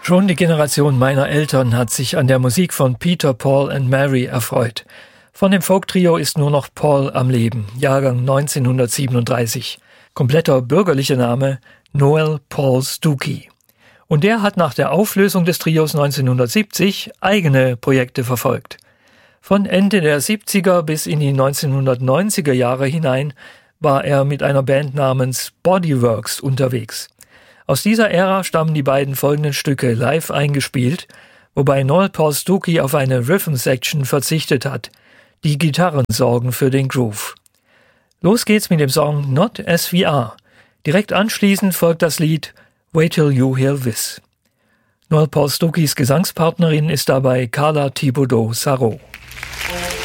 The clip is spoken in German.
Schon die Generation meiner Eltern hat sich an der Musik von Peter, Paul and Mary erfreut. Von dem Folktrio ist nur noch Paul am Leben, Jahrgang 1937. Kompletter bürgerlicher Name Noel Paul Stookey. Und der hat nach der Auflösung des Trios 1970 eigene Projekte verfolgt. Von Ende der 70er bis in die 1990er Jahre hinein war er mit einer Band namens Bodyworks unterwegs. Aus dieser Ära stammen die beiden folgenden Stücke live eingespielt, wobei Noel Paul Stookey auf eine Rhythm-Section verzichtet hat. Die Gitarren sorgen für den Groove. Los geht's mit dem Song Not As We Are. Direkt anschließend folgt das Lied Wait Till You Hear This. Noel Paul Stookeys Gesangspartnerin ist dabei Carla Thibodeau-Sarrault.